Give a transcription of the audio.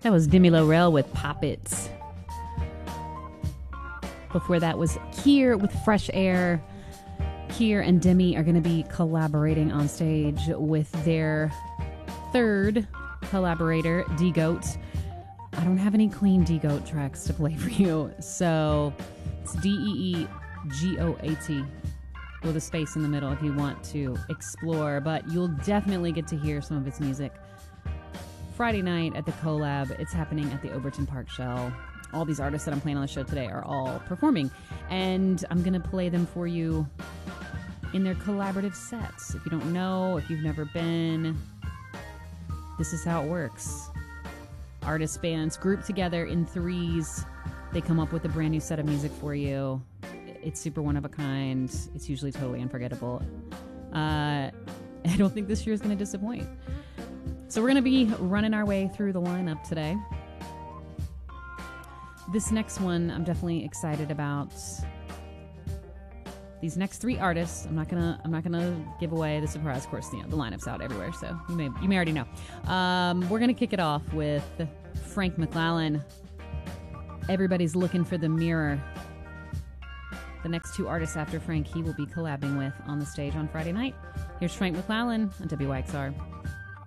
That was Demi Lovato with Pop It. Before that was Kier with Fresh Air. Kier and Demi are going to be collaborating on stage with their third collaborator, D-Goat. I don't have any clean D-Goat tracks to play for you, so it's D-E-E-G-O-A-T with a space in the middle if you want to explore, but you'll definitely get to hear some of its music Friday night at the Collab. It's happening at the Overton Park Shell. All these artists that I'm playing on the show today are all performing, and I'm going to play them for you in their collaborative sets. If you don't know, if you've never been, this is how it works. Artist bands group together in threes. They come up with a brand new set of music for you. It's super one of a kind. It's usually totally unforgettable. I don't think this year is going to disappoint. So we're going to be running our way through the lineup today. This next one I'm definitely excited about. These next three artists, I'm not gonna give away the surprise. Of course, the lineup's out everywhere, so you may already know. We're gonna kick it off with Frank McLaren. Everybody's looking for the mirror. The next two artists after Frank, he will be collabing with on the stage on Friday night. Here's Frank McLaren on WYXR.